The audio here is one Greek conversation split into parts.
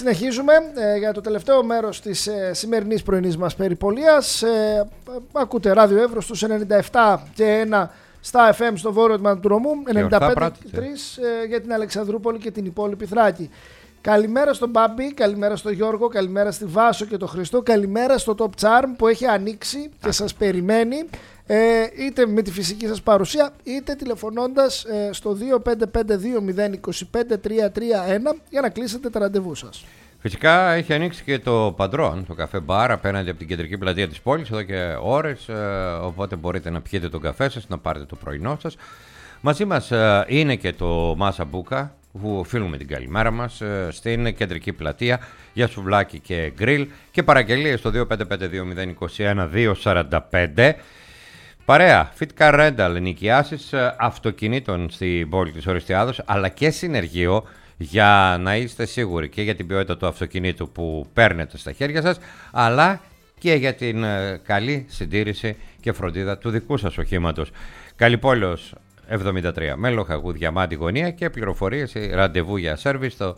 Συνεχίζουμε για το τελευταίο μέρος της σημερινής πρωινής μας περιπολίας. Ακούτε Ράδιο Εύρος στους 97 και 1 στα FM στο βόρειο τμήμα του Ρωμού, 95 και 3 για την Αλεξανδρούπολη και την υπόλοιπη Θράκη. Καλημέρα στον Μπάμπη, καλημέρα στον Γιώργο, καλημέρα στη Βάσο και τον Χριστό, καλημέρα στο Top Charm που έχει ανοίξει και σας περιμένει, είτε με τη φυσική σας παρουσία είτε τηλεφωνώντας στο 2552-025-331 για να κλείσετε τα ραντεβού σας. Φυσικά έχει ανοίξει και το Παντρόν, το καφέ μπαρ απέναντι από την κεντρική πλατεία της πόλης εδώ και ώρες, οπότε μπορείτε να πιείτε τον καφέ σας, να πάρετε το πρωινό σας. Μαζί μας είναι και το Μάσα Μπούκα, που οφείλουμε την καλημέρα μας στην κεντρική πλατεία για σουβλάκι και γκριλ και παραγγελίες στο 2552-021-245. Παρέα, Fit Car Rental, νοικιάσεις αυτοκινήτων στην πόλη της Οριστιάδος, αλλά και συνεργείο για να είστε σίγουροι και για την ποιότητα του αυτοκινήτου που παίρνετε στα χέρια σας, αλλά και για την καλή συντήρηση και φροντίδα του δικού σας οχήματος. Καλυπόλεως 73, με Λοχαγού Διαμάντη Γωνία, και πληροφορίες ραντεβού για σέρβις στο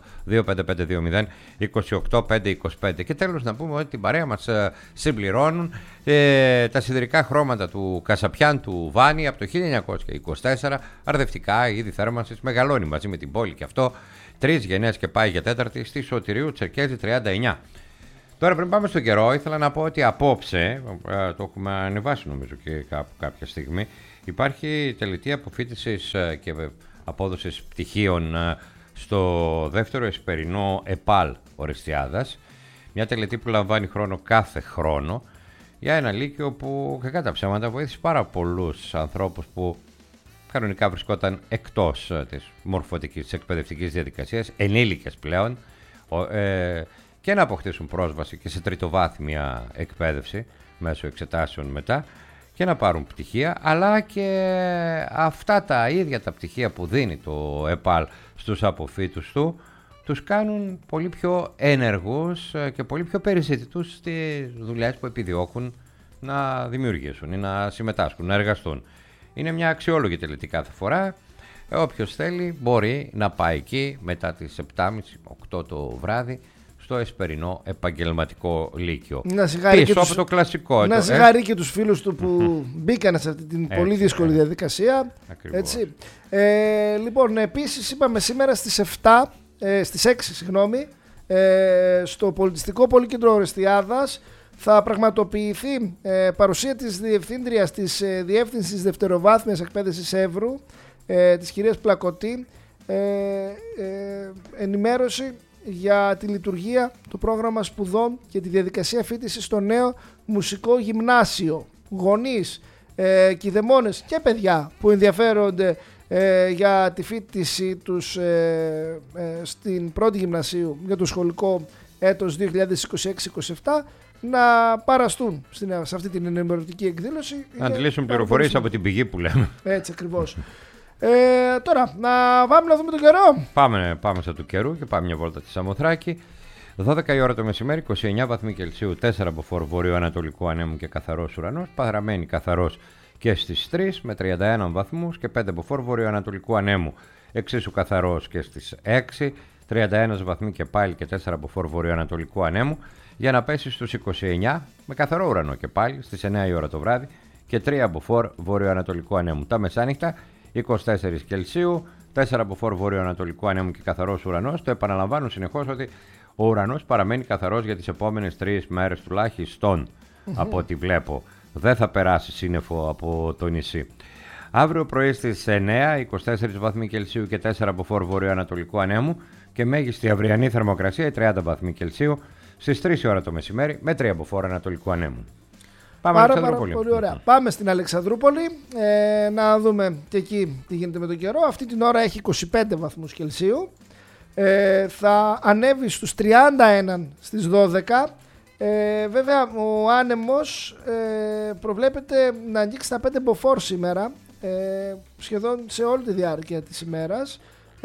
25520-28525. Και τέλος να πούμε ότι την παρέα μας συμπληρώνουν τα σιδηρικά χρώματα του Κασαπιάν του Βάνη από το 1924, αρδευτικά είδη θέρμανσης, μεγαλώνει μαζί με την πόλη και αυτό, 3 γενναίες και πάει για 4η στη Σωτηρίου Τσερκέζη 39. Τώρα πριν πάμε στον καιρό, ήθελα να πω ότι απόψε, το έχουμε ανεβάσει νομίζω και κάποια στιγμή, υπάρχει τελετή αποφοίτησης και απόδοσης πτυχίων στο δεύτερο εσπερινό ΕΠΑΛ Οριστιάδας. Μια τελετή που λαμβάνει χρόνο κάθε χρόνο για ένα λύκειο που κακά τα ψέματα βοήθησε πάρα πολλούς ανθρώπους που κανονικά βρισκόταν εκτός της μορφωτικής, της εκπαιδευτικής διαδικασίας, ενήλικες πλέον, και να αποκτήσουν πρόσβαση και σε τριτοβάθμια εκπαίδευση μέσω εξετάσεων μετά και να πάρουν πτυχία, αλλά και αυτά τα ίδια τα πτυχία που δίνει το ΕΠΑΛ στους αποφύτους του τους κάνουν πολύ πιο ενεργούς και πολύ πιο περιζήτητους στις δουλειές που επιδιώκουν να δημιουργήσουν ή να συμμετάσχουν, να εργαστούν. Είναι μια αξιόλογη τελετή κάθε φορά. Όποιος θέλει μπορεί να πάει εκεί μετά τις 7.30-8 το βράδυ στο εσπερινό επαγγελματικό λύκειο. Πίσω από το κλασικό. Να συγχαρεί και τους φίλους του που μπήκαν σε αυτή την πολύ δύσκολη διαδικασία. Έτσι. Λοιπόν, επίσης είπαμε σήμερα στις 6, στο Πολιτιστικό Πολύκεντρο Οριστιάδας θα πραγματοποιηθεί παρουσία της Διευθύντριας της Διεύθυνσης Δευτεροβάθμιας Εκπαίδευσης Εύρου, της κυρίας Πλακωτή, ενημέρωση για τη λειτουργία, το πρόγραμμα σπουδών και τη διαδικασία φοιτησης στο νέο μουσικό γυμνάσιο. Γονείς, κηδεμόνες και παιδιά που ενδιαφέρονται για τη φοιτηση τους στην πρώτη γυμνασίου για το σχολικό έτος 2026-27 να παραστούν σε αυτή την ενημερωτική εκδήλωση. Να αντιλήσουν πληροφορίες από την πηγή που λέμε. Έτσι ακριβώς. Τώρα, να πάμε να δούμε τον καιρό. Πάμε στο του καιρού και πάμε μια βόλτα στη Σαμοθράκη. 12 η ώρα το μεσημέρι, 29 βαθμοί Κελσίου, 4 από φόρ βορειοανατολικού ανέμου και καθαρός ουρανός. Παραμένει καθαρός και στις 3 με 31 βαθμούς και 5 από φόρ βορειοανατολικού ανέμου. Εξίσου καθαρός και στις 6, 31 βαθμοί και πάλι και 4 από φόρ βορειοανατολικού ανέμου. Για να πέσει στους 29 με καθαρό ουρανό και πάλι στις 9 η ώρα το βράδυ και 3 από φόρ βορειοανατολικού ανέμου. Τα μεσάνυχτα 24 Κελσίου, 4 από φόρ βορειοανατολικού ανέμου και καθαρός ουρανός. Το επαναλαμβάνω συνεχώς ότι ο ουρανός παραμένει καθαρός για τις επόμενες 3 μέρες τουλάχιστον, από ό,τι βλέπω. Δεν θα περάσει σύννεφο από το νησί. Αύριο πρωί στις 9, 24 βαθμοί Κελσίου και 4 από φόρ βορειοανατολικού ανέμου και μέγιστη αυριανή θερμοκρασία 30 βαθμοί Κελσίου στις 3 η ώρα το μεσημέρι με 3 από φόρ ανατολικού ανέμου. Πάρα πολύ ωραία. Πάμε στην Αλεξανδρούπολη να δούμε και εκεί τι γίνεται με τον καιρό. Αυτή την ώρα έχει 25 βαθμούς Κελσίου. Θα ανέβει στους 31 στις 12. Βέβαια ο άνεμος προβλέπεται να αγγίξει τα 5 μποφόρ σήμερα, σχεδόν σε όλη τη διάρκεια της ημέρας.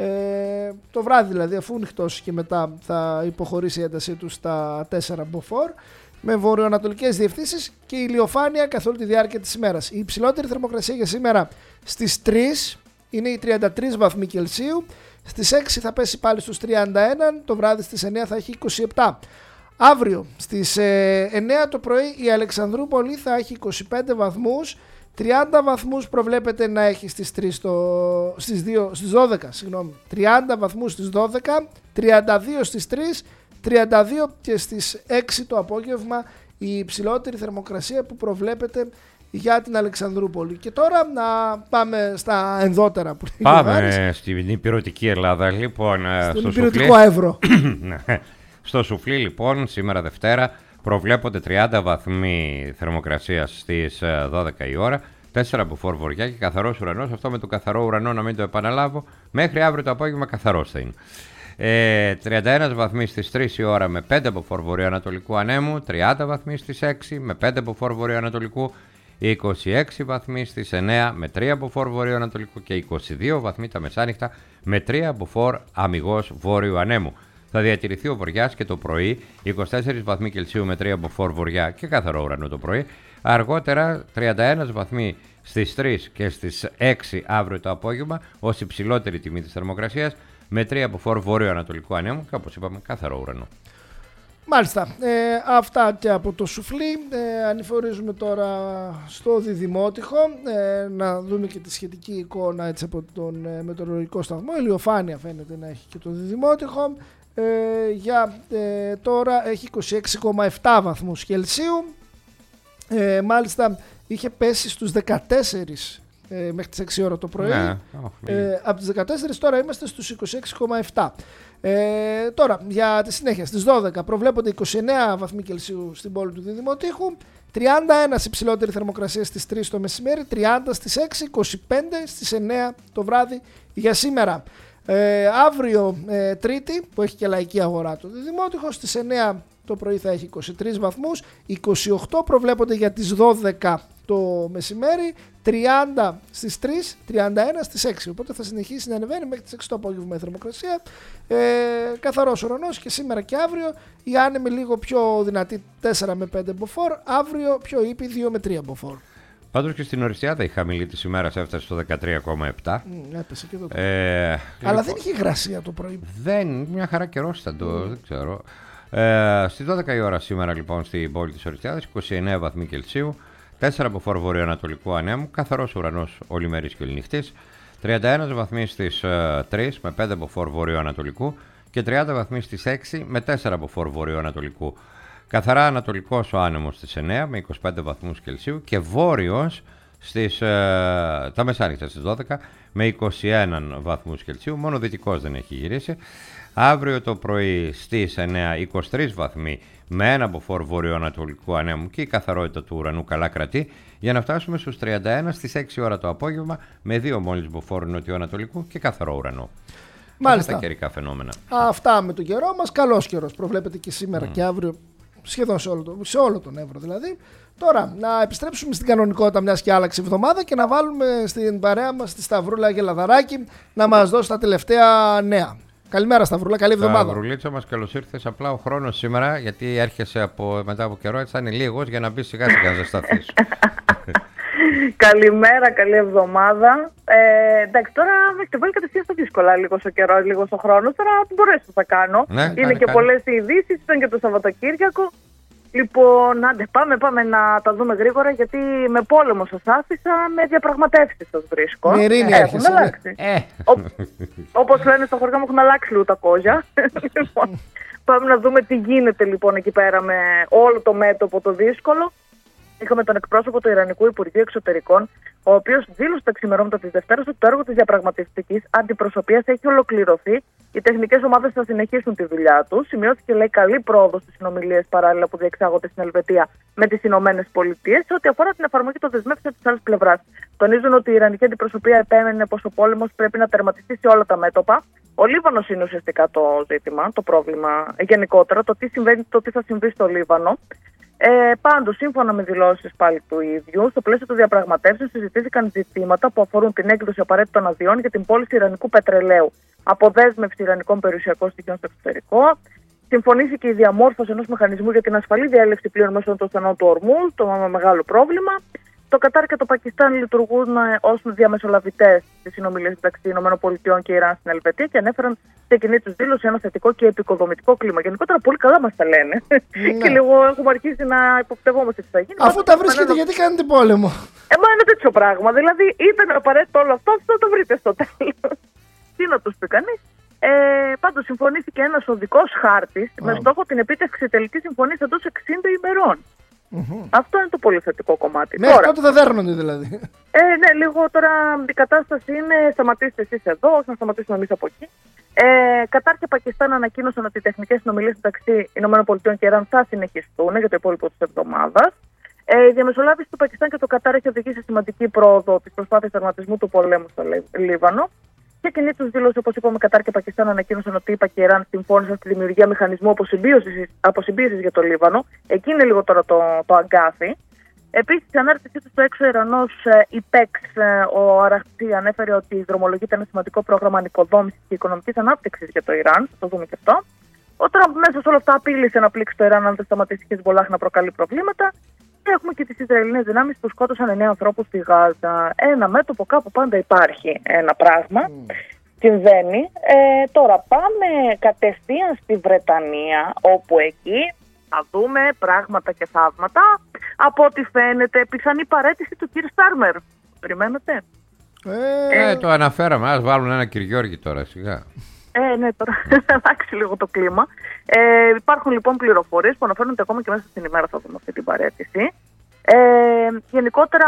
Το βράδυ δηλαδή, αφού νυχτώσει και μετά θα υποχωρήσει η έντασή του στα 4 μποφόρ, με βορειοανατολικές διευθύνσεις και ηλιοφάνεια καθ' όλη τη διάρκεια της ημέρας. Η υψηλότερη θερμοκρασία για σήμερα στις 3 είναι οι 33 βαθμοί Κελσίου Στις 6 θα πέσει πάλι στους 31, το βράδυ στις 9 θα έχει 27. Αύριο στις 9 το πρωί η Αλεξανδρούπολη θα έχει 25 βαθμούς, 30 βαθμούς προβλέπεται να έχει στις 12, 30 βαθμούς στις 12, 32 στις 3, 32 και στις 6 το απόγευμα η υψηλότερη θερμοκρασία που προβλέπεται για την Αλεξανδρούπολη. Και τώρα να πάμε στα ενδότερα που πάμε στην υπηρετική Ελλάδα, λοιπόν. Στον υπηρετικό Εύρο. Στο Σουφλί, λοιπόν, σήμερα Δευτέρα προβλέπονται 30 βαθμοί θερμοκρασίας στις 12 η ώρα, 4 από φορβοριά και καθαρός ουρανός. Αυτό με το καθαρό ουρανό να μην το επαναλάβω, μέχρι αύριο το απόγευμα καθαρός θα είναι. 31 βαθμοί στις 3 η ώρα με 5 από βορειοανατολικού ανέμου, 30 βαθμοί στις 6 με 5 από βορειοανατολικού, 26 βαθμοί στις 9 με 3 από βορειοανατολικού και 22 βαθμοί τα μεσάνυχτα με 3 από αμιγώς βόρειου ανέμου. Θα διατηρηθεί ο βοριάς και το πρωί, 24 βαθμοί Κελσίου με 3 από βορειά και καθαρό ουρανό το πρωί. Αργότερα 31 βαθμοί στις 3 και στις 6 αύριο το απόγευμα ως υψηλότερη τιμή της θερμοκρασίας με 3 από βόρειο-ανατολικού ανέμου και όπως είπαμε καθαρό ουρανό. Μάλιστα, αυτά και από το Σουφλί. Ανηφορίζουμε τώρα στο Διδημότυχο, να δούμε και τη σχετική εικόνα έτσι, από τον μετεωρολογικό σταθμό. Ηλιοφάνεια φαίνεται να έχει και το Διδημότυχο. Για τώρα έχει 26,7 βαθμούς Κελσίου. Μάλιστα είχε πέσει στους 14 μέχρι τις 6 ώρα το πρωί. Από τις 14 τώρα είμαστε στους 26,7. Τώρα για τη συνέχεια στις 12 προβλέπονται 29 βαθμοί Κελσίου στην πόλη του Διδημοτήχου, 31 υψηλότερη θερμοκρασία στις 3 το μεσημέρι, 30 στις 6, 25 στις 9 το βράδυ για σήμερα. Αύριο Τρίτη που έχει και λαϊκή αγορά το Διδημότυχο, στις 9 το πρωί θα έχει 23 βαθμούς, 28 προβλέπονται για τις 12 το μεσημέρι, 30 στις 3, 31 στις 6. Οπότε θα συνεχίσει να ανεβαίνει μέχρι τις 6 το απόγευμα η θερμοκρασία. Καθαρός ουρανός και σήμερα και αύριο. Η άνεμη λίγο πιο δυνατή 4 με 5 μποφόρ, αύριο πιο ήπη 2 με 3 болохоор. Πάντως και στην Οριστιάδα η χαμηλή της ημέρας έφτασε στο 13,7. Έπεσε και εδώ. Αλλά δεν είχε υγρασία το πρωί. Μια χαρά καιρός ήταν δεν ξέρω. Στις 12 η ώρα σήμερα λοιπόν στην πόλη της Οριστιάδας, 29 βαθμοί Κελσίου, 4 από βορειοανατολικού ανέμου, καθαρός ουρανός όλημερής και οληνυχτής, 31 βαθμοί στις 3 με 5 από βορειοανατολικού και 30 βαθμοί στις 6 με 4 από βορειοανατολικού. Καθαρά ανατολικός ο άνεμος στις 9 με 25 βαθμούς Κελσίου και βόρειος τα μεσάνυχτα στις 12 με 21 βαθμούς Κελσίου, μόνο δυτικός δεν έχει γυρίσει. Αύριο το πρωί στις 9 23 βαθμοί με 1 μποφόρ βορειοανατολικού ανέμου και η καθαρότητα του ουρανού καλά κρατεί για να φτάσουμε στους 31 στις 6 ώρα το απόγευμα με 2 μόλις μποφόρ νοτιοανατολικού και καθαρό ουρανό. Μάλιστα. Αυτά τα καιρικά φαινόμενα. Αυτά με τον καιρό μας. Καλός καιρός προβλέπεται και σήμερα και αύριο σχεδόν σε όλο τον Εύρο δηλαδή. Τώρα να επιστρέψουμε στην κανονικότητα μιας και άλλαξε εβδομάδα και να βάλουμε στην παρέα μας τη Σταυρούλα Γελαδαράκη να μας δώσει τα τελευταία νέα. Καλημέρα Σταυρούλα, καλή εβδομάδα. Σταυρουλίτσα μας, καλώς ήρθες. Απλά ο χρόνος σήμερα, γιατί έρχεσαι μετά από καιρό, έτσι θα είναι λίγος για να μπει σιγά σιγά να ζεσταθείς. Καλημέρα, καλή εβδομάδα. Εντάξει, τώρα με έχετε βάλει κατευθείαν στα δύσκολα λίγο στο καιρό, λίγο στο χρόνο. Τώρα τι μπορέσω θα κάνω. Ναι, είναι και πολλές ειδήσεις, ήταν και το Σαββατοκύριακο. Λοιπόν, άντε, πάμε να τα δούμε γρήγορα, γιατί με πόλεμο σας άφησα, με διαπραγματεύσεις σας βρίσκω. Με ειρήνη έχουν αλλάξει. Όπως λένε στο χωριό μου, έχουν αλλάξει λίγο τα κόζια. Λοιπόν, πάμε να δούμε τι γίνεται λοιπόν εκεί πέρα με όλο το μέτωπο το δύσκολο. Είχαμε τον εκπρόσωπο του Ιρανικού Υπουργείου Εξωτερικών, ο οποίος δήλωσε τα ξημερώματα της Δευτέρας ότι το έργο της διαπραγματευτικής αντιπροσωπείας έχει ολοκληρωθεί. Οι τεχνικές ομάδες θα συνεχίσουν τη δουλειά τους. Σημειώθηκε, λέει, καλή πρόοδος στις συνομιλίες παράλληλα που διεξάγονται στην Ελβετία με τις Ηνωμένες Πολιτείες σε ό,τι αφορά την εφαρμογή των δεσμεύσεων της άλλης πλευράς. Τονίζουν ότι η Ιρανική αντιπροσωπεία επέμενε πως ο πόλεμος πρέπει να τερματιστεί σε όλα τα μέτωπα. Ο Λίβανος είναι ουσιαστικά το ζήτημα, το πρόβλημα γενικότερα, το τι συμβαίνει, το τι θα συμβεί στο Λίβανο. Πάντως, σύμφωνα με δηλώσεις πάλι του ίδιου, στο πλαίσιο των διαπραγματεύσεων συζητήθηκαν ζητήματα που αφορούν την έκδοση απαραίτητων αδειών για την πώληση ιρανικού πετρελαίου, αποδέσμευση ιρανικών περιουσιακών στοιχείων στο εξωτερικό. Συμφωνήθηκε η διαμόρφωση ενός μηχανισμού για την ασφαλή διέλευση πλοίων μέσω των στενών του Ορμούζ, το μεγάλο πρόβλημα. Το Κατάρ και το Πακιστάν λειτουργούν ως διαμεσολαβητές στις συνομιλίες μεταξύ ΗΠΑ και Ιράν στην Ελβετία και ανέφεραν σε κοινή τους δήλωση ένα θετικό και επικοδομητικό κλίμα. Γενικότερα πολύ καλά μας τα λένε. Και λίγο έχουμε αρχίσει να υποπτευόμαστε τι θα γίνει. Αφού τα βρίσκετε, γιατί κάνετε πόλεμο? Είναι τέτοιο πράγμα. Δηλαδή ήταν απαραίτητο όλο αυτό, θα το βρείτε στο τέλος. Τι να τους πει κανείς. Πάντως συμφωνήθηκε ένας οδικός χάρτης με στόχο την επίτευξη τελικής συμφωνίας εντός 60 ημερών. Αυτό είναι το πολύ θετικό κομμάτι. Μέχρι τότε θα δέρνονται δηλαδή. Ναι, λίγο τώρα η κατάσταση είναι σταματήστε εσείς εδώ, ώστε να σταματήσουμε εμείς από εκεί. Κατάρ και Πακιστάν ανακοίνωσαν ότι οι τεχνικές συνομιλίες μεταξύ ΗΠΑ και Ιράν θα συνεχιστούν για το υπόλοιπο της εβδομάδας. Η διαμεσολάβηση του Πακιστάν και του Κατάρ έχει οδηγήσει σε σημαντική πρόοδο της προσπάθειας τερματισμού του πολέμου στο Λίβανο. Και κοινή τους δήλωση, όπως είπαμε, Κατάρ και Πακιστάν ανακοίνωσαν ότι ΗΠΑ και Ιράν συμφώνησαν στη δημιουργία μηχανισμού αποσυμπίεσης για το Λίβανο. Εκεί είναι λίγο τώρα το αγκάθι. Επίσης, η ανάρτησή του στο έξω Ιρανός ΙΠΕΞ, ο Αραχτή, ανέφερε ότι δρομολογείται ένα σημαντικό πρόγραμμα ανοικοδόμησης και οικονομικής ανάπτυξης για το Ιράν. Θα το δούμε και αυτό. Ο Τραμπ μέσα σε όλα αυτά απείλησε να πλήξει το Ιράν αν δεν σταματήσει η Χεσμπολάχ να προκαλεί προβλήματα. Και έχουμε και τις Ισραηλινές δυνάμεις που σκότωσαν 9 ανθρώπους στη Γάζα. Ένα μέτωπο κάπου πάντα υπάρχει ένα πράγμα. Συμβαίνει. Τώρα πάμε κατευθείαν στη Βρετανία, όπου εκεί θα δούμε πράγματα και θαύματα. Από ό,τι φαίνεται, πιθανή παραίτηση του κ. Στάρμερ. Περιμένετε? Το αναφέραμε. Ας βάλουν ένα Κυριώργη τώρα, σιγά. Ναι, τώρα αλλάξει λίγο το κλίμα. Υπάρχουν λοιπόν πληροφορίες που αναφέρουν ότι ακόμα και μέσα στην ημέρα θα δούμε αυτή την παραίτηση. Γενικότερα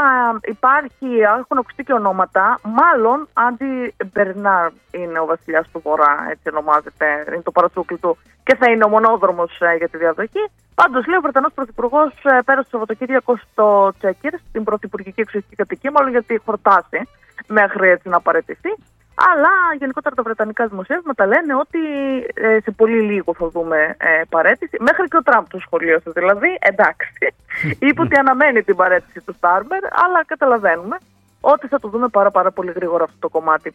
έχουν ακουστεί και ονόματα. Μάλλον Άντι Μπερνάρ είναι ο βασιλιάς του Βορρά, έτσι ονομάζεται, είναι το παρατσούκλι του και θα είναι ο μονόδρομος για τη διαδοχή. Πάντως, λέει ο Βρετανός Πρωθυπουργός πέρασε το Σαββατοκύριακο στο Τσέκερ, στην πρωθυπουργική εξοχική κατοικία, μάλλον γιατί χορτάσει μέχρι έτσι να παραιτηθεί. Αλλά γενικότερα τα βρετανικά δημοσιεύματα λένε ότι σε πολύ λίγο θα δούμε παραίτηση. Μέχρι και ο Τραμπ το σχολίασε δηλαδή. Εντάξει. Είπε ότι αναμένει την παραίτηση του Στάρμερ, αλλά καταλαβαίνουμε ότι θα το δούμε πάρα πολύ γρήγορα αυτό το κομμάτι.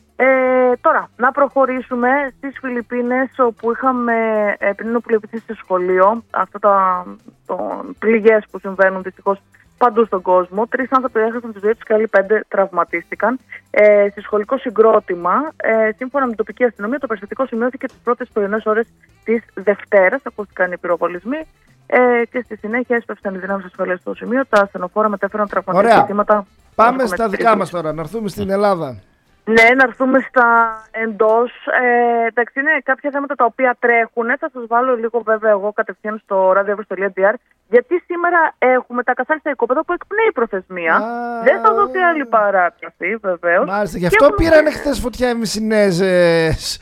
Τώρα, να προχωρήσουμε στις Φιλιππίνες, όπου είχαμε πριν οπλοποιηθεί στο σχολείο αυτά τα πληγές που συμβαίνουν δυστυχώς παντού στον κόσμο. 3 άνθρωποι έχασαν τη ζωή τους και άλλοι 5 τραυματίστηκαν. Σε σχολικό συγκρότημα, σύμφωνα με την τοπική αστυνομία, το περιστατικό σημειώθηκε τις πρώτες πρωινές ώρες της Δευτέρας. Ακούστηκαν οι πυροβολισμοί και στη συνέχεια έσπευσαν οι δυνάμεις ασφαλείας στο σημείο. Τα ασθενοφόρα μετέφεραν τραυματικά θύματα. Πάμε στα δικά μας τώρα, να έρθουμε στην Ελλάδα. Ναι, να έρθουμε στα εντός. Εντάξει, είναι κάποια θέματα τα οποία τρέχουν. Θα σας βάλω λίγο βέβαια εγώ κατευθείαν στο radioevros.gr, γιατί σήμερα έχουμε τα καθάριστα οικόπεδα που εκπνέει η προθεσμία. Δεν θα δοθεί άλλη παράταση, βεβαίως. Μάλιστα, γι' αυτό πήραν χθες φωτιά οι Μυσσηνέζες.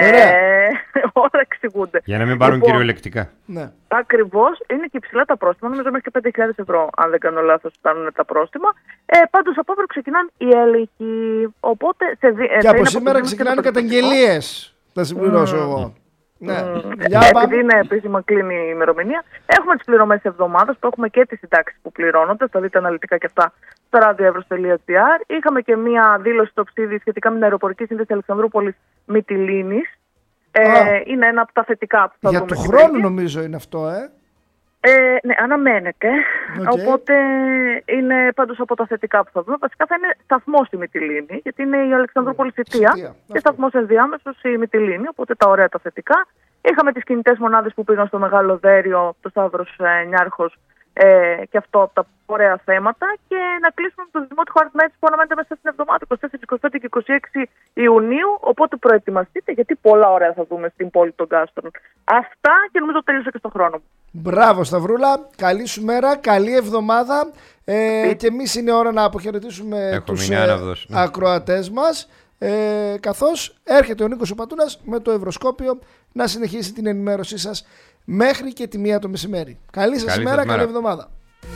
Όλα εξηγούνται. Για να μην πάρουν κυριολεκτικά. Ναι. Ακριβώς, είναι και υψηλά τα πρόστιμα. Νομίζω μέχρι και 5.000 ευρώ, αν δεν κάνω λάθος, φτάνουν τα πρόστιμα. Πάντως από αύριο ξεκινάνε οι έλεγχοι. Οπότε, και από σήμερα ξεκινάνε οι καταγγελίες. Θα συμπληρώσω εγώ. Ναι. Επειδή είναι επίσημα κλείνει η ημερομηνία, έχουμε τις πληρωμές εβδομάδας που έχουμε και τις συντάξεις που πληρώνονται. Θα δείτε αναλυτικά και αυτά στο radioevros.gr. Είχαμε και μία δήλωση στο Ψίδι σχετικά με την αεροπορική σύνδεση Αλεξανδρούπολης Μυτιλήνης. Είναι ένα από τα θετικά που θα δούμε. Για του χρόνου νομίζω είναι αυτό, ναι, αναμένεται. Οπότε είναι πάντως από τα θετικά που θα δούμε. Βασικά θα είναι σταθμός η Μυτιλήνη, γιατί είναι η Αλεξανδρούπολη Σιτία και σταθμός ενδιάμεσος η Μυτιλήνη. Οπότε τα ωραία τα θετικά. Είχαμε τις κινητές μονάδες που πήγαν στο Μεγάλο Δέριο, το Σταύρος Νιάρχος, και αυτό από τα ωραία θέματα. Και να κλείσουμε με το δημότυχο αριθμέτρηση που αναμένεται μέσα στην εβδομάδα, 24, 25 και 26 Ιουνίου. Οπότε προετοιμαστείτε, γιατί πολλά ωραία θα δούμε στην πόλη των Κάστρων. Αυτά και νομίζω τελείωσα και στον χρόνο μου. Μπράβο Σταυρούλα, καλή σου μέρα, καλή εβδομάδα. Και εμείς είναι ώρα να αποχαιρετήσουμε τους ακροατές μας. Καθώς έρχεται ο Νίκος ο Πατούνας με το Ευρωσκόπιο να συνεχίσει την ενημέρωσή σας μέχρι και τη 1 το μεσημέρι. Καλή σας ημέρα, καλή εβδομάδα.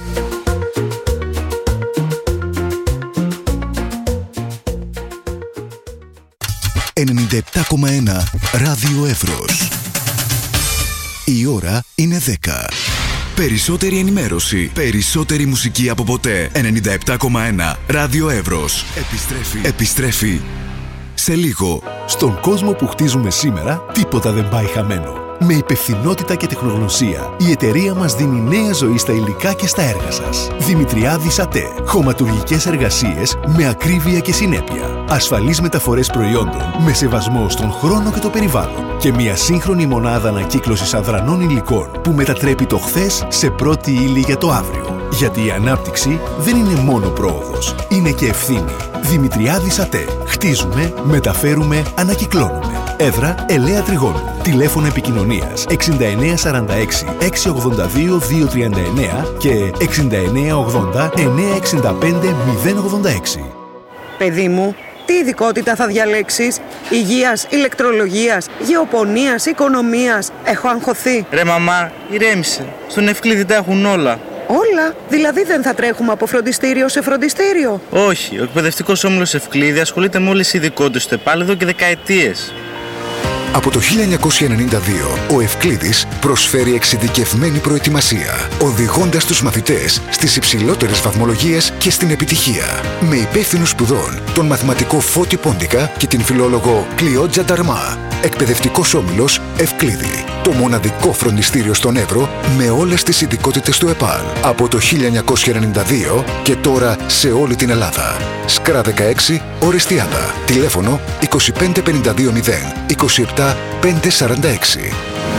Ράδιο Εύρος. Η ώρα είναι 10. Περισσότερη ενημέρωση, περισσότερη μουσική από ποτέ. 97,1 Ράδιο Εύρος. Επιστρέφει σε λίγο. Στον κόσμο που χτίζουμε σήμερα, τίποτα δεν πάει χαμένο. Με υπευθυνότητα και τεχνογνωσία, η εταιρεία μας δίνει νέα ζωή στα υλικά και στα έργα σας. Δημητριάδης ΑΤΕ. Χωματουργικές εργασίες με ακρίβεια και συνέπεια. Ασφαλείς μεταφορές προϊόντων με σεβασμό στον χρόνο και το περιβάλλον. Και μια σύγχρονη μονάδα ανακύκλωσης αδρανών υλικών που μετατρέπει το χθες σε πρώτη ύλη για το αύριο. Γιατί η ανάπτυξη δεν είναι μόνο πρόοδος, είναι και ευθύνη. Δημητριάδης ΑΤΕ. Χτίζουμε, μεταφέρουμε, ανακυκλώνουμε. Έδρα Ελαία Τριγώνου. Τηλέφωνο επικοινωνίας 6946 682 239 και 6980 965 086. Παιδί μου, τι ειδικότητα θα διαλέξεις? Υγείας, ηλεκτρολογίας, γεωπονίας, οικονομίας? Έχω αγχωθεί. Ρε μαμά, ηρέμησε. Στον Ευκλήδη τα έχουν όλα. Όλα? Δηλαδή δεν θα τρέχουμε από φροντιστήριο σε φροντιστήριο? Όχι, ο εκπαιδευτικός όμιλος Ευκλήδη ασχολείται με όλες τις ειδικότητες του ΕΠΑΛ εδώ και δεκαετίες. Από το 1992, ο Ευκλήδης προσφέρει εξειδικευμένη προετοιμασία, οδηγώντας τους μαθητές στις υψηλότερες βαθμολογίες και στην επιτυχία. Με υπεύθυνους σπουδών, τον μαθηματικό Φώτη Πόντικα και την φιλόλογο Κλειότζα Νταρμά. Εκπαιδευτικός όμιλος Ευκλήδη. Το μοναδικό φροντιστήριο στον Εύρο με όλες τις ειδικότητες του ΕΠΑΛ. Από το 1992 και τώρα σε όλη την Ελλάδα. Σκρά 16, Ορεστιάδα. Τηλέφωνο 25520 27 546.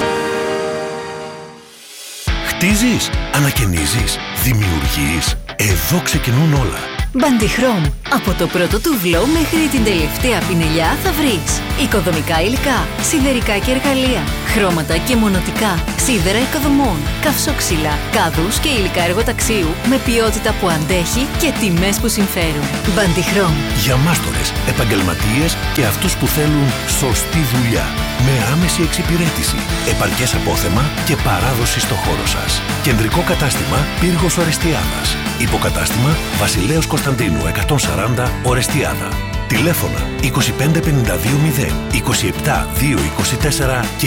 Χτίζεις, ανακαινίζεις, δημιουργείς. Εδώ ξεκινούν όλα. Bandichrom. Από το πρώτο τουβλό μέχρι την τελευταία πινελιά θα βρεις οικοδομικά υλικά, σιδερικά και εργαλεία, χρώματα και μονοτικά, σίδερα οικοδομών, καυσόξυλα, κάδους και υλικά εργοταξίου με ποιότητα που αντέχει και τιμές που συμφέρουν. Bandichrom. Για μάστορες, επαγγελματίες και αυτούς που θέλουν σωστή δουλειά. Με άμεση εξυπηρέτηση, επαρκές απόθεμα και παράδοση στο χώρο σας. Κεντρικό κατάστημα Πύργος Ορεστιάδας. Υποκατάστημα Βασιλέως Κωνσταντίνου 140 Ορεστιάδα. Τηλέφωνα 25520 27 224 και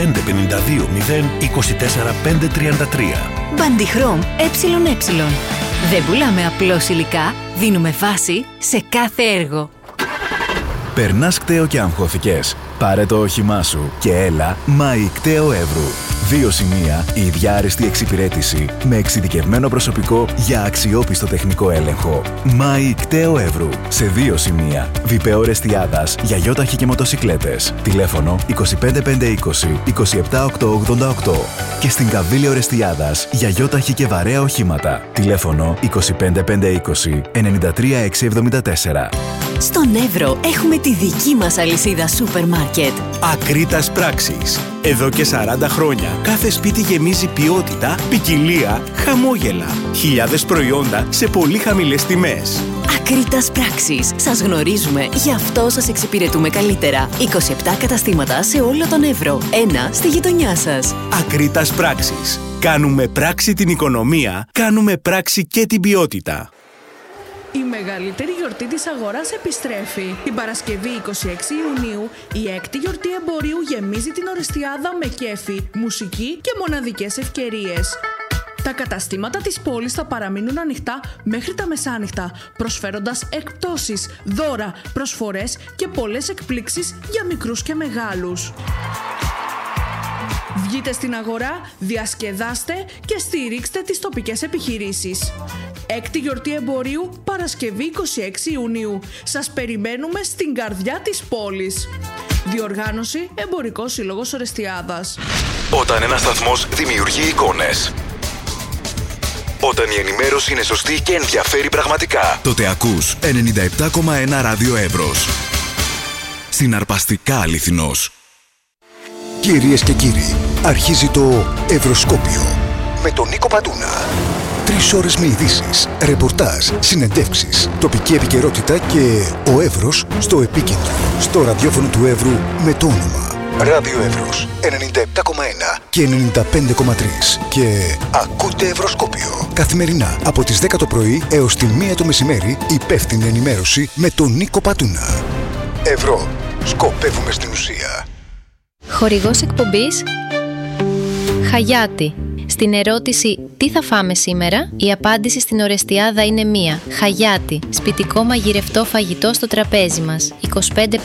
25520 24 533. Bandichrom ΕΕ. Δεν πουλάμε απλώς υλικά, δίνουμε βάση σε κάθε έργο. Περνάς κταίο και αγχώθηκες? Πάρε το όχημά σου και έλα ΜΑΗ Κταίο Εύρου. 2 σημεία, η ίδια άριστη εξυπηρέτηση με εξειδικευμένο προσωπικό για αξιόπιστο τεχνικό έλεγχο. ΜΑΗ Κταίο Εύρου. Σε 2 σημεία, Βιπέο Ορεστιάδας για γιόταχη και μοτοσικλέτες. Τηλέφωνο 25520 27888 και στην Καβίλη Ορεστιάδας για γιόταχη και βαρέα οχήματα. Τηλέφωνο 25520 93674. Στον Εύρο έχουμε τη δική μας αλυσίδα σούπερ μάρκετ. Ακρίτας Πράξης. Εδώ και 40 χρόνια κάθε σπίτι γεμίζει ποιότητα, ποικιλία, χαμόγελα. Χιλιάδες προϊόντα σε πολύ χαμηλές τιμές. Ακρίτας Πράξης. Σας γνωρίζουμε, γι' αυτό σας εξυπηρετούμε καλύτερα. 27 καταστήματα σε όλο τον Εύρο. Ένα στη γειτονιά σας. Ακρίτας Πράξης. Κάνουμε πράξη την οικονομία, κάνουμε πράξη και την ποιότητα. Η μεγαλύτερη γιορτή της αγοράς επιστρέφει. Την Παρασκευή 26 Ιουνίου, η 6η γιορτή εμπορίου γεμίζει την Ορεστιάδα με κέφι, μουσική και μοναδικές ευκαιρίες. Τα καταστήματα της πόλης θα παραμείνουν ανοιχτά μέχρι τα μεσάνυχτα, προσφέροντας εκπτώσεις, δώρα, προσφορές και πολλές εκπλήξεις για μικρούς και μεγάλους. Βγείτε στην αγορά, διασκεδάστε και στηρίξτε τις τοπικές επιχειρήσεις. 6η γιορτή εμπορίου, Παρασκευή 26 Ιουνίου. Σας περιμένουμε στην καρδιά της πόλης. Διοργάνωση Εμπορικός Σύλλογος Ορεστιάδας. Όταν ένας σταθμός δημιουργεί εικόνες, όταν η ενημέρωση είναι σωστή και ενδιαφέρει πραγματικά, τότε ακούς 97,1 Ράδιο Εύρος. Συναρπαστικά αληθινός. Κυρίες και κύριοι, αρχίζει το Ευρωσκόπιο με τον Νίκο Πατούνα. 3 ώρες με ειδήσεις, ρεπορτάζ, συνεντεύξεις, τοπική επικαιρότητα και ο Εύρος στο επίκεντρο. Στο ραδιόφωνο του Εύρου με το όνομα Ράδιο Εύρος 97,1 και 95,3. Και ακούτε Ευρωσκόπιο καθημερινά από τις 10 το πρωί έως τη 1 το μεσημέρι. Υπεύθυνη ενημέρωση με τον Νίκο Πατούνα. Ευρώ. Σκοπεύουμε στην ουσία. Χορηγός εκπομπής Χαγιάτη. Στην ερώτηση «Τι θα φάμε σήμερα?», η απάντηση στην Ορεστιάδα είναι μία. Χαγιάτι, σπιτικό μαγειρευτό φαγητό στο τραπέζι μας. 2552 0 225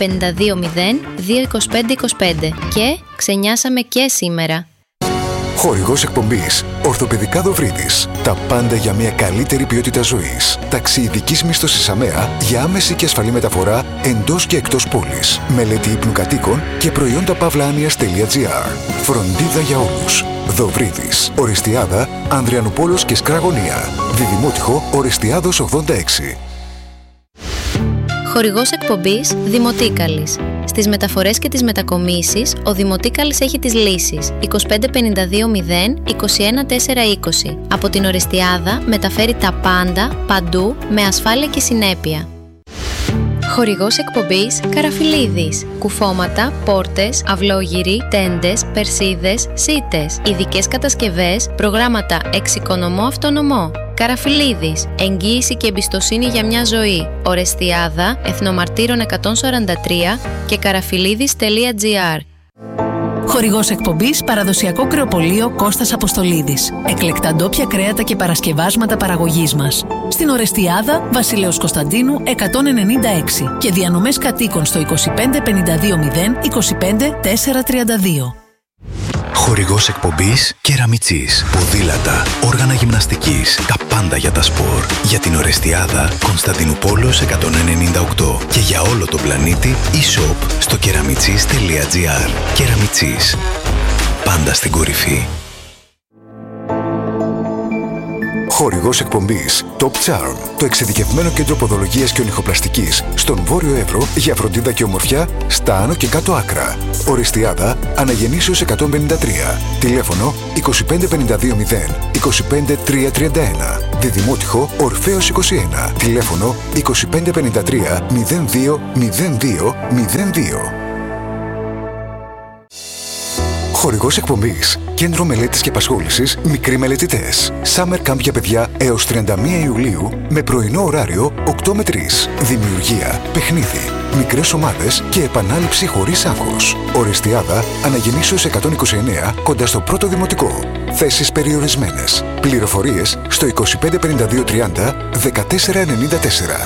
25. Και ξενιάσαμε και σήμερα. Χορηγός εκπομπής Ορθοπαιδικά Δοβρίδης. Τα πάντα για μια καλύτερη ποιότητα ζωής. Ταξιειδικής μίσθωσης ΑΜΕΑ για άμεση και ασφαλή μεταφορά εντός και εκτός πόλης. Μελέτη ύπνου κατοίκων και προϊόντα pavlanias.gr. Φροντίδα για όλους. Δοβρίδης. Ορεστιάδα, Ανδριανουπόλος και Σκραγωνία. Διδημότυχο Ορεστιάδος 86. Χορηγός εκπομπής Δημοτίκαλης. Στις μεταφορές και τις μετακομίσεις, ο Δημοτίκαλης έχει τις λύσεις 2552 0 21 420. Από την Ορεστιάδα μεταφέρει τα πάντα, παντού, με ασφάλεια και συνέπεια. Χορηγός εκπομπής Καραφιλίδης. Κουφώματα, πόρτες, αυλόγυροι, τέντες, περσίδες, σίτες. Ειδικές κατασκευές, προγράμματα εξοικονομώ αυτονομώ. Καραφιλίδης. Εγγύηση και εμπιστοσύνη για μια ζωή. Ορεστιάδα, Εθνομαρτύρων 143 και καραφιλίδης.gr. Χορηγός εκπομπής Παραδοσιακό Κρεοπωλείο Κώστας Αποστολίδης. Εκλεκτά ντόπια κρέατα και παρασκευάσματα παραγωγής μας. Στην Ορεστιάδα, Βασιλέως Κωνσταντίνου 196 και διανομές κατοίκων στο 2552 0 25 432. Χορηγός εκπομπής Κεραμιτσής. Ποδήλατα, όργανα γυμναστικής, τα πάντα για τα σπορ. Για την Ορεστιάδα, Κωνσταντινούπολος 198 και για όλο τον πλανήτη, e-shop στο keramitzis.gr. Κεραμιτσής. Πάντα στην κορυφή. Χορηγός εκπομπής Top Charm, το εξειδικευμένο κέντρο ποδολογίας και ονυχοπλαστικής στον Βόρειο Εύρο για φροντίδα και ομορφιά στα άνω και κάτω άκρα. Ορεστιάδα, Αναγεννήσεως 153. Τηλέφωνο 2552 0 25 331. Διδημότυχο Ορφέως 21. Τηλέφωνο 2553 02 02 02. Χορηγός εκπομπής Κέντρο Μελέτης και Απασχόλησης Μικροί Μελετητές. Summer Camp για παιδιά έως 31 Ιουλίου με πρωινό ωράριο 8 με 3. Δημιουργία, παιχνίδι, μικρές ομάδες και επανάληψη χωρίς άγχος. Ορεστιάδα, Αναγεννήσεως 129 κοντά στο πρώτο δημοτικό. Θέσεις περιορισμένες. Πληροφορίες στο 2552 30 1494.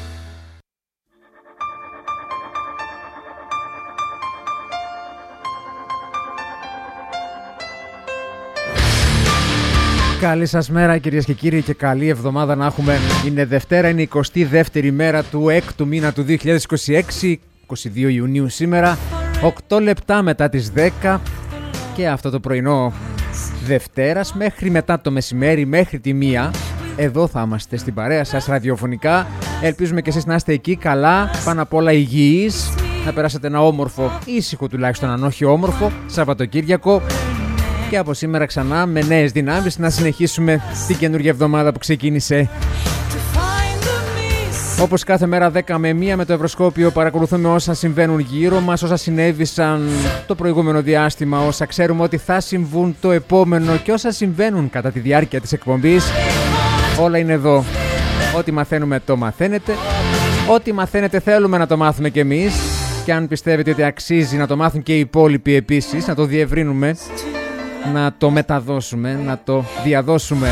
Καλή σας μέρα κυρίες και κύριοι και καλή εβδομάδα να έχουμε. Είναι Δευτέρα, είναι η 22η μέρα του 6ου μήνα του 2026, 22 Ιουνίου σήμερα, 8 λεπτά μετά τις 10 και αυτό το πρωινό Δευτέρας μέχρι μετά το μεσημέρι, μέχρι τη 1, εδώ θα είμαστε στην παρέα σας ραδιοφωνικά. Ελπίζουμε και εσείς να είστε εκεί καλά, πάνω απ' όλα υγιείς, να περάσετε ένα όμορφο, ήσυχο τουλάχιστον αν όχι όμορφο, Σαββατοκύριακο. Και από σήμερα ξανά με νέες δυνάμεις να συνεχίσουμε την καινούργια εβδομάδα που ξεκίνησε. Όπως κάθε μέρα 10 με 1 με το Ευρωσκόπιο παρακολουθούμε όσα συμβαίνουν γύρω μας, όσα συνέβησαν το προηγούμενο διάστημα, όσα ξέρουμε ότι θα συμβούν το επόμενο και όσα συμβαίνουν κατά τη διάρκεια της εκπομπής. Όλα είναι εδώ. Ό,τι μαθαίνουμε το μαθαίνετε. Ό,τι μαθαίνετε θέλουμε να το μάθουμε κι εμείς. Και αν πιστεύετε ότι αξίζει να το μάθουν και οι υπόλοιποι επίσης, να το διευρύνουμε, να το μεταδώσουμε, να το διαδώσουμε.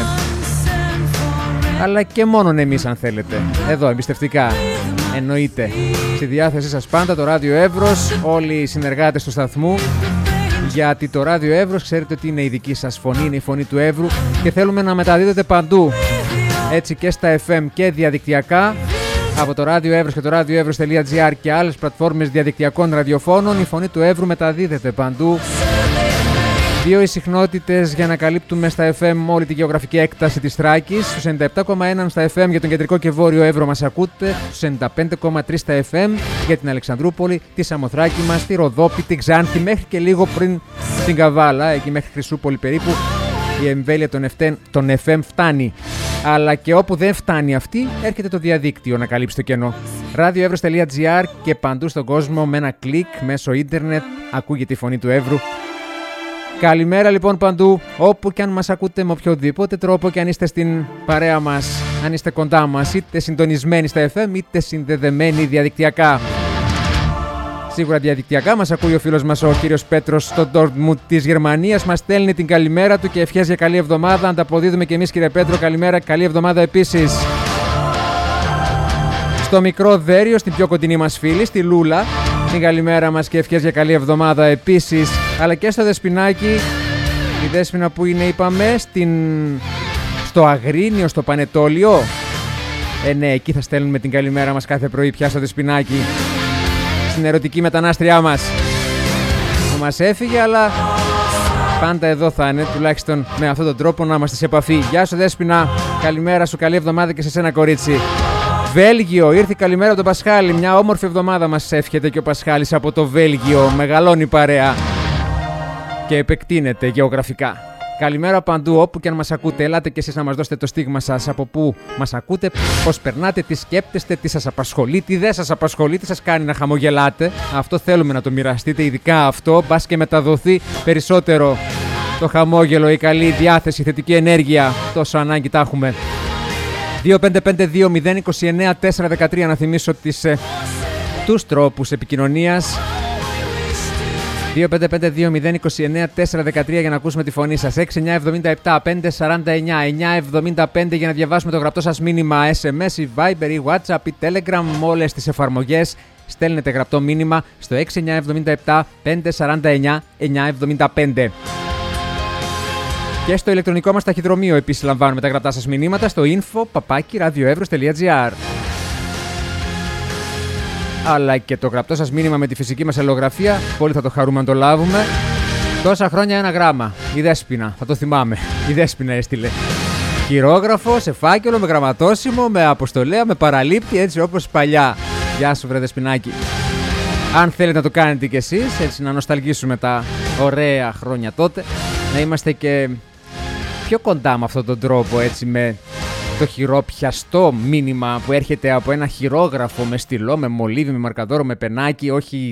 Αλλά και μόνον εμείς αν θέλετε. Εδώ εμπιστευτικά. Εννοείται. Στη διάθεσή σας πάντα το Ράδιο Εύρος, όλοι οι συνεργάτες του σταθμού. Γιατί το Ράδιο Εύρος ξέρετε ότι είναι η δική σας φωνή, είναι η φωνή του Εύρου και θέλουμε να μεταδίδετε παντού. Έτσι και στα FM και διαδικτυακά. Από το Ράδιο Εύρος και το radioevros.gr και άλλες πλατφόρμες διαδικτυακών ραδιοφώνων, η φωνή του Εύρου μεταδίδεται παντού. 2 οι συχνότητες για να καλύπτουμε στα FM όλη τη γεωγραφική έκταση της Θράκης. Στους 97,1 στα FM για τον κεντρικό και βόρειο Εύρο μας ακούτε. Στους 95,3 στα FM για την Αλεξανδρούπολη, τη Σαμοθράκη μας, τη Ροδόπη, τη Ξάνθη, μέχρι και λίγο πριν την Καβάλα, εκεί μέχρι Χρυσούπολη περίπου. Η εμβέλεια των FM φτάνει. Αλλά και όπου δεν φτάνει αυτή, έρχεται το διαδίκτυο να καλύψει το κενό. radioevros.gr και παντού στον κόσμο με ένα κλικ μέσω ίντερνετ ακούγεται η φωνή του Εύρου. Καλημέρα λοιπόν παντού, όπου και αν μας ακούτε με οποιοδήποτε τρόπο και αν είστε στην παρέα μας, αν είστε κοντά μας, είτε συντονισμένοι στα FM είτε συνδεδεμένοι διαδικτυακά. Σίγουρα διαδικτυακά μας ακούει ο φίλος μας ο κύριος Πέτρος στο Ντόρτμουντ της Γερμανίας. Μας στέλνει την καλημέρα του και ευχές για καλή εβδομάδα. Ανταποδίδουμε και εμείς, κύριε Πέτρο, καλημέρα, καλή εβδομάδα επίσης. Στο μικρό Δέριο, στην πιο κοντινή μας φίλη, στη Λούλα, την καλημέρα μας και ευχές για καλή εβδομάδα επίσης. Αλλά και στο Δεσποινάκι, η Δέσποινα που είναι, είπαμε, στο Αγρίνιο, στο Πανετόλιο. Ναι, εκεί θα στέλνουμε την καλημέρα μας κάθε πρωί πια στο Δεσποινάκι. Στην ερωτική μετανάστριά μας που μας έφυγε, αλλά πάντα εδώ θα είναι, τουλάχιστον με αυτόν τον τρόπο να είμαστε σε επαφή. Γεια σου Δέσποινα, καλημέρα σου, καλή εβδομάδα και σε σένα κορίτσι. Βέλγιο, ήρθε η καλημέρα από τον Πασχάλη. Μια όμορφη εβδομάδα μας εύχεται και ο Πασχάλης από το Βέλγιο. Μεγαλώνει η παρέα και επεκτείνεται γεωγραφικά. Καλημέρα παντού, όπου και αν μας ακούτε. Ελάτε και εσείς να μας δώσετε το στίγμα σας. Από πού μας ακούτε, πώς περνάτε, τι σκέπτεστε, τι σας απασχολεί, τι δεν σας απασχολεί, τι σας κάνει να χαμογελάτε. Αυτό θέλουμε να το μοιραστείτε, ειδικά αυτό. Μπας και μεταδοθεί περισσότερο το χαμόγελο, η καλή διάθεση, η θετική ενέργεια. Τόσο ανάγκη τα έχουμε. 2552-029-413, να θυμίσω τους τρόπους επικοινωνίας. 2552-029-413 για να ακούσουμε τη φωνή σας. 6977-549-975 για να διαβάσουμε το γραπτό σας μήνυμα. SMS, η Viber, η WhatsApp, η Telegram, όλες τις εφαρμογές. Στέλνετε γραπτό μήνυμα στο 6977-549-975. Και στο ηλεκτρονικό μας ταχυδρομείο επίσης λαμβάνουμε τα γραπτά σας μηνύματα στο info@radioevros.gr. Αλλά και το γραπτό σας μήνυμα με τη φυσική μας αλληλογραφία, πολύ θα το χαρούμε αν το λάβουμε. Τόσα χρόνια ένα γράμμα. Η Δέσποινα, θα το θυμάμαι. Η Δέσποινα έστειλε. Χειρόγραφο, σε φάκελο, με γραμματόσημο, με αποστολέα, με παραλήπτη, έτσι όπως παλιά. Γεια σου βρε Δεσποινάκη. Αν θέλετε να το κάνετε κι εσείς, έτσι να νοσταλγήσουμε τα ωραία χρόνια τότε, να είμαστε και πιο κοντά με αυτόν τον τρόπο, έτσι, με το χειρόπιαστό μήνυμα που έρχεται από ένα χειρόγραφο με στυλό, με μολύβι, με μαρκαδόρο, με πενάκι, όχι